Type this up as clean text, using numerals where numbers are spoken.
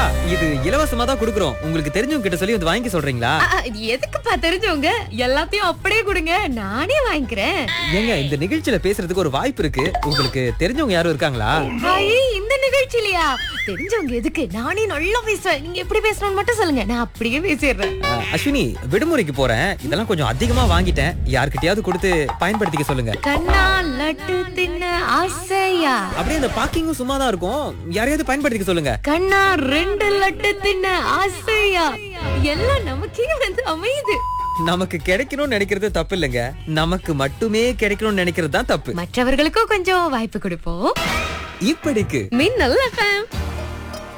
இது இலவசமா தான் குடுக்குறோம். உங்களுக்கு தெரிஞ்சவங்க கிட்ட சொல்லி வந்து வாங்கி சொல்றீங்களா? இது எதுக்குப்பா தெரிஞ்சவங்க? எல்லாத்தையும் அப்படியே கொடுங்க, நானே வாங்கிக்கிறேன். ஏங்க, இந்த நிகழ்ச்சியில பேசுறதுக்கு ஒரு வாய்ப்பு இருக்கு. உங்களுக்கு தெரிஞ்சவங்க யாரும் இருக்காங்களா? இந்த நிகழ்ச்சியிலயா? தெரிஞ்சவங்க எதுக்கு? நானே நல்லா பேசுவேன். நீங்க எப்படி பேசணும்னு மட்டும் சொல்லுங்க, நான் அப்படியே பேசிடுறேன். அஸ்வினி, விடுமுறைக்கு போறேன். இதெல்லாம் கொஞ்சம் அதிகமா வாங்கிட்டேன். யார்கிட்டயாவது கொடுத்து பயன்படுத்திக்க சொல்லுங்க. கண்ணா லட்டு தின்ன ஆசையா? அப்படியே அந்த பாக்கிங்கும் சும்மா தான் இருக்கும். யாரையாவது பயன்படுத்திக்க சொல்லுங்க. கண்ணா 2 லட்டு தின்ன ஆசையா? எல்லாம் நமக்கே வந்து அமையுது. நமக்கு கிடைக்கணும்னு நினைக்கிறது தப்பு இல்லைங்க. நமக்கு மட்டுமே கிடைக்கணும்னு நினைக்கிறது தான் தப்பு. மற்றவர்களுக்கும் கொஞ்சம் வாய்ப்பு கொடுப்போம். இப்படிக்கு மின்னல் FM.